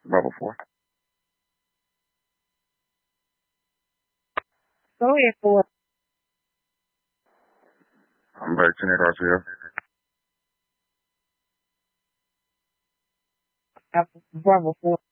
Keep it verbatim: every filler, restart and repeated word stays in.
Level four. Go ahead, four. I'm back to Nick Garcia. Bravo four.